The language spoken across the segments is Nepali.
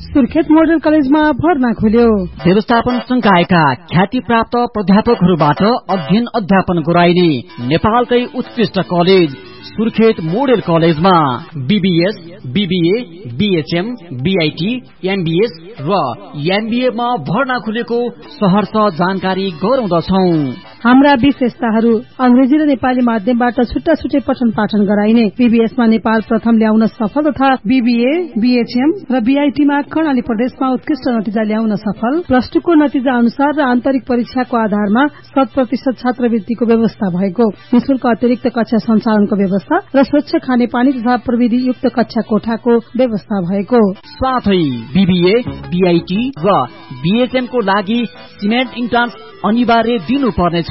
सुर्खेत मोडल कलेजमा भर्ना खुल्यो। व्यवस्थापन संकायका ख्याति प्राप्त प्राध्यापकहरूबाट अध्ययन अध्यापन गराइने नेपालकै उत्कृष्ट कलेज सुर्खेत मोडल कलेजमा BBS, BBA, BHM, BIT, MBS र एमबीए मा भर्ना खुलेको सहर्ष जानकारी गराउँदछौं। हाम्रा विशेषताहरू अंग्रेजी र नेपाली माध्यमबाट छुट्टा छुट्टै पठन पाठन गराइने, बीबीएस मा नेपाल प्रथम ल्याउन सफल तथा बीबीए, बीएचएम र बीआईटी मा कर्णाली प्रदेशमा उत्कृष्ट नतिजा ल्याउन सफल, प्लस 2 को नतिजा अनुसार र आन्तरिक परीक्षाको आधारमा 100% छात्रवृत्तिको व्यवस्था भएको, निशुल्क अतिरिक्त कक्षा सञ्चालनको व्यवस्था र स्वच्छ खानेपानी तथा प्रविधि युक्त कक्षा कोठाको व्यवस्था भएको साथै बीबीए, बीआईटी र बीएचएम को लागि सिमेन्ट इन्ट्रान्स अनिवार्य दिनुपर्नेछ।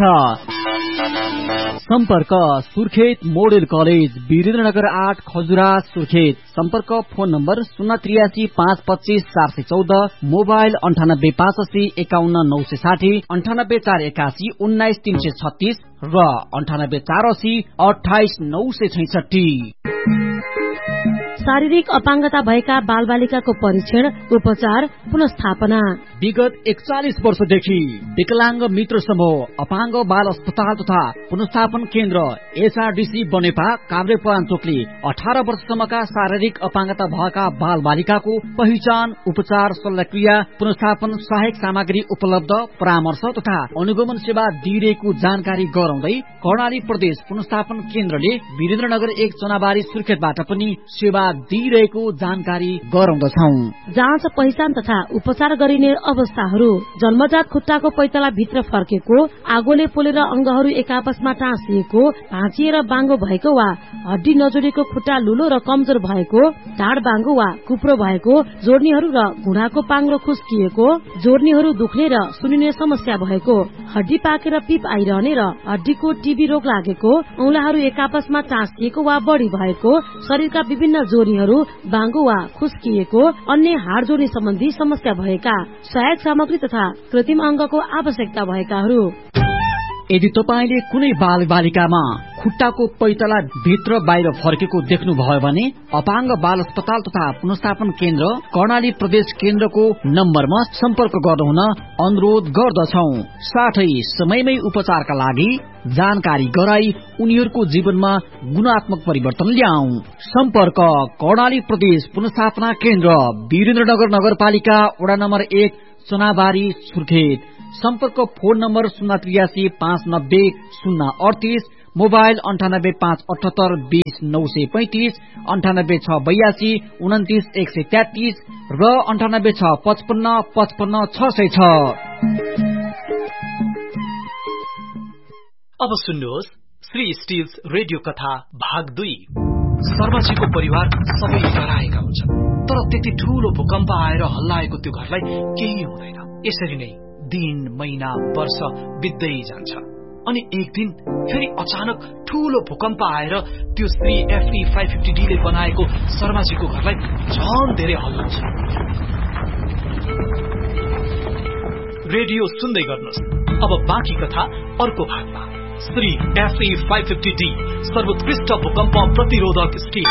सम्पर्क सुर्खेत मोडल कलेज, वीरेन्द्रनगर 8 खजुरा सुर्खेत। सम्पर्क फोन नम्बर 083 525 414, मोबाइल 98 580 51 960, 98 481 19 336 र 98 480 28 966। शारीरिक अपाङ्गता भएका बालबालिकाको परीक्षण, उपचार, पुनस्थापना। विगत 41 वर्षदेखि विकलांग मित्र समूह अपाङ्ग बाल अस्पताल तथा पुनस्थापन केन्द्र एचआरडीसी बनेपा काभ्रेपलाञ्चोकले 18 वर्षसम्मका शारीरिक अपाङ्गता भएका बाल बालिकाको पहिचान, उपचार, शल्यक्रिया, पुनस्थापन सहायक सामग्री उपलब्ध, परामर्श तथा अनुगमन सेवा दिइरहेको जानकारी गराउँदै कर्णाली प्रदेश पुनस्थापन केन्द्रले वीरेन्द्रनगर 1 चनाबारी सुर्खेतबाट पनि सेवा दिइरहेको जानकारी गराउँदछौं। जाँच, पहिचान तथा उपचार गरिने अवस्थाहरू: जन्मजात खुट्टाको पैताला भित्र फर्केको, आगोले पोलेर अंगहरू एक आपसमा टाँसिएको, भाँचिएर बाङ्गो भएको वा हड्डी नजोडेको खुट्टा लुलो र कमजोर भएको, ढाड बाङ्गो वा कुप्रो भएको, जोर्नीहरू र घुँडाको पाङ्रो खुस्किएको, जोर्नीहरू दुख्ने र सुनिने समस्या भएको, हड्डी पाकेर पिप आइरहने र हड्डीको टीबी रोग लागेको, औंलाहरू एक आपसमा टाँसिएको वा बढी भएको, शरीरका विभिन्न जोर्नीहरू बाङ्गो वा खुस्किएको, अन्य हाड जोर्नी सम्बन्धी समस्या भएका, सहायक सामग्री तथा कृत्रिम अंगको आवश्यकता भएकाहरू। यदि तपाईले कुनै बाल बालिकामा खुट्टाको पैताला भित्र बाहिर फर्केको देख्नुभयो भने अपाङ्ग बाल अस्पताल तथा पुनस्थापन केन्द्र कर्णाली प्रदेश केन्द्रको नम्बरमा सम्पर्क गर्नुहुन अनुरोध गर्दछौं। साथै समयमै उपचारका लागि जानकारी गराई उनीहरूको जीवनमा गुणात्मक परिवर्तन ल्याऊ। सम्पर्क कर्णाली प्रदेश पुनस्थापना केन्द्र, वीरेन्द्रनगर नगरपालिका, वडा नम्बर 1 चनाबारी सुर्खेत। सम्पर्क फोन नम्बर 083 590 038, मोबाइल 98 578 20 935, 98 682 29 133 र 98 655 55 606। अब सुन्नुहोस् श्री स्टिल्स रेडियो कथा भाग 2। शर्माजीको परिवार सबै डराएका हुन्छन्, तर त्यति ठूलो भूकम्प आएर हल्लाएको त्यो घरलाई केही हुँदैन। यसरी नै दिन, महिना, वर्ष बित्दै जान्छ अनि एक दिन फेरि अचानक ठूलो भूकम्प आएर त्यो श्री FE 550D ले बनाएको शर्माजीको घरलाई झन् धेरै हल्लाउँछ। रेडियो सुन्दै गर्नुहोस्। अब बाँकी कथा अर्को भागमा। श्री FE 550D सर्वोत्कृष्ट भूकम्प प्रतिरोधक still.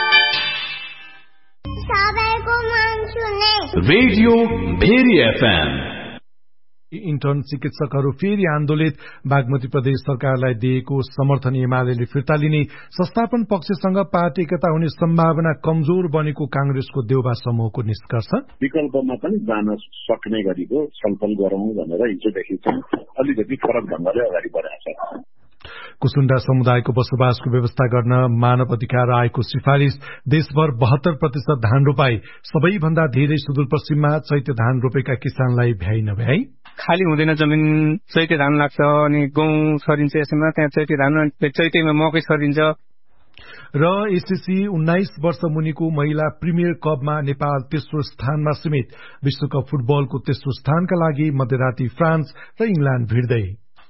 Radio very FM। Intern चिकित्सकहरू फेरि आन्दोलित, बागमती प्रदेश सरकारलाई दिएको समर्थन एमाले फिर्ता लिने, संस्थापन पक्षसँग पार्टी एकता हुने सम्भावना कमजोर बनेको कांग्रेसको देउबा समूहको निष्कर्ष। विकल्पमा पनि जान सक्ने गरीको छलफल गरौं भनेर हिजोदेखि चाहिँ अलिकति फरक ढंगले अगाडि बढाएको छ। कुसुण्डा समुदायको बसोबासको व्यवस्था गर्न मानव अधिकार आयोगको सिफारिश। देशभर 72% धान रोपाई। सबैभन्दा धेरै सुदूरपश्चिममा चैते धान रोपेका किसानलाई भ्याइ नभ्याइ। खाली हुँदैन जमिन, चैते धान लाग्छ अनि गहुँ सरिन्छ, यसमा त्यहाँ चैते धान, चैतेमा मकै सरिन्छ। र एसएससी 19 वर्ष मुनिको महिला प्रिमियर कपमा नेपाल तेस्रो स्थानमा समेत। विश्वकप फुटबलको तेस्रो स्थानका लागि मध्यराती फ्रान्स र इंग्ल्याण्ड भिड्दै।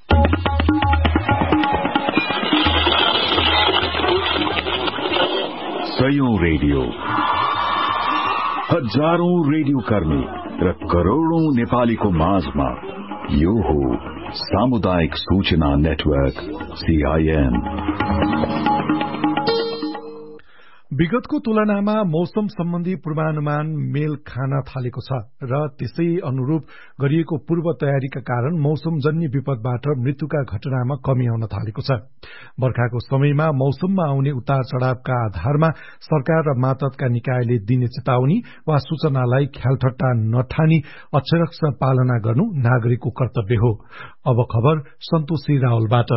सयौं रेडियो, हजारौं रेडियो कर्मी र करोड़ौं नेपालीको माझमा यो हो सामुदायिक सूचना नेटवर्क CIN। विगतको तुलनामा मौसम सम्बन्धी पूर्वानुमान मेल खान थालेको छ र त्यसै अनुरूप गरिएको पूर्व तयारीका कारण मौसमजन्य विपदबाट मृत्युका घटनामा कमी आउन थालेको छ। बर्खाको समयमा मौसममा आउने उतार चढ़ावका आधारमा सरकार र मातहतका निकायले दिने चेतावनी वा सूचनालाई ख्यालठट्टा नठानी अक्षरशः पालना गर्नु नागरिकको कर्तव्य हो। अब खबर सन्तोषी रावलबाट।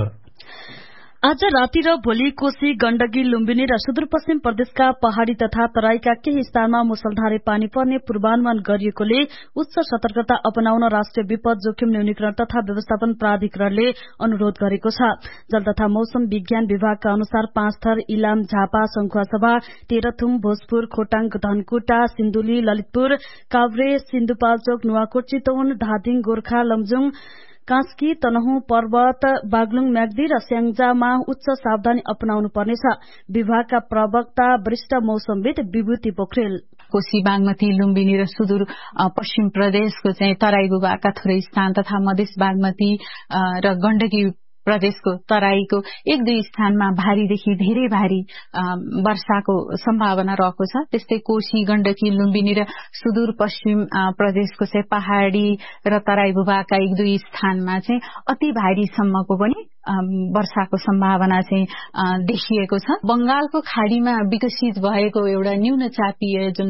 आज राति र भोलि कोशी, गण्डकी, लुम्बिनी र सुदूरपश्चिम प्रदेशका पहाड़ी तथा तराईका केही स्थानमा मुसलधारे पानी पर्ने पूर्वानुमान गरिएकोले उच्च सतर्कता अपनाउन राष्ट्रिय विपद जोखिम न्यूनीकरण तथा व्यवस्थापन प्राधिकरणले अनुरोध गरेको छ। जल तथा मौसम विज्ञान विभागका अनुसार पाँचथर, इलाम, झापा, संखुवासभा, तेह्रथुम, भोजपुर, खोटाङ, धनकुटा, सिन्धुली, ललितपुर, काभ्रे, सिन्धुपाल्चोक, नुवाकोट, चितवन, धादिङ, गोर्खा, लमजुङ, कास्की, तनहुँ, पर्वत, बागलुङ, म्याग्दी र स्याङ्जामा उच्च सावधानी अपनाउनु पर्नेछ। विभागका प्रवक्ता वरिष्ठ मौसमविद विभूति पोखरेल। कोशी, बागमती, लुम्बिनी र सुदूर पश्चिम प्रदेशको चाहिँ तराई भूभागका थोरै स्थान तथा मधेस, बागमती र गण्डकी प्रदेशको तराईको एक दुई स्थानमा भारीदेखि धेरै भारी वर्षाको सम्भावना रहेको छ। त्यस्तै कोशी, गण्डकी, लुम्बिनी र सुदूर पश्चिम प्रदेशको चाहिँ पहाड़ी र तराई भूभागका एक दुई स्थानमा चाहिँ अति भारीसम्मको पनि वर्षाको सम्भावना चाहिँ देखिएको छ। बंगालको खाड़ीमा विकसित भएको एउटा न्यूनचापीय जुन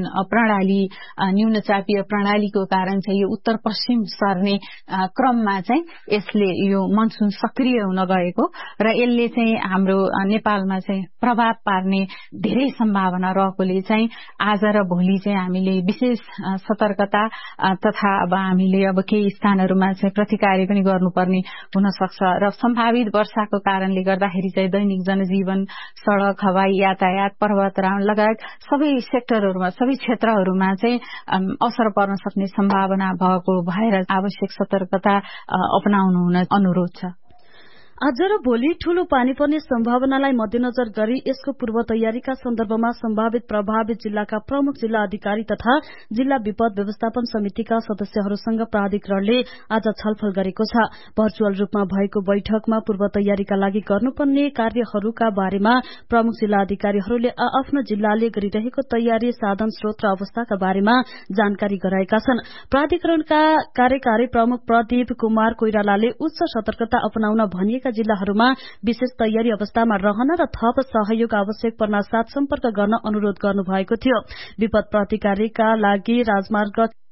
न्यूनचापीय प्रणालीको कारण चाहिँ यो उत्तर पश्चिम सर्ने क्रममा चाहिँ यसले यो मनसुन सक्रिय हुन गएको र यसले चाहिँ हाम्रो नेपालमा चाहिँ प्रभाव पार्ने धेरै सम्भावना रहेकोले चाहिँ आज र भोलि चाहिँ हामीले विशेष सतर्कता तथा अब हामीले अब केही स्थानहरूमा चाहिँ प्रतिकार्य पनि गर्नुपर्ने हुन सक्छ र सम्भावित वर्षाको कारणले गर्दाखेरि चाहिँ दैनिक जनजीवन, सड़क, हवाई यातायात, पर्वतारोहण लगायत सबै सेक्टरहरूमा, सबै क्षेत्रहरूमा चाहिँ असर पर्न सक्ने सम्भावना भएको भएर आवश्यक सतर्कता अपनाउनु हुन अनुरोध छ। आज र भोलि ठूलो पानी पर्ने सम्भावनालाई मध्यनजर गरी यसको पूर्व तयारीका सन्दर्भमा सम्भावित प्रभावित जिल्लाका प्रमुख जिल्ला अधिकारी तथा जिल्ला विपद व्यवस्थापन समितिका सदस्यहरूसँग प्राधिकरणले आज छलफल गरेको छ। भर्चुअल रूपमा भएको बैठकमा पूर्व तयारीका लागि गर्नुपर्ने कार्यहरूका बारेमा प्रमुख जिल्ला अधिकारीहरूले आफ्नो जिल्लाले गरिरहेको तयारी, साधन स्रोत र अवस्थाका बारेमा जानकारी गराएका छन्। प्राधिकरणका कार्यकारी प्रमुख प्रदीप कुमार कोइरालाले उच्च सतर्कता अपनाउन भनिएका जिल्लाहरूमा विशेष तयारी अवस्थामा रहन र थप सहयोग आवश्यक पर्ना साथ सम्पर्क गर्न अनुरोध गर्नुभएको थियो। विपद प्रतिकारीका लागि राजमार्ग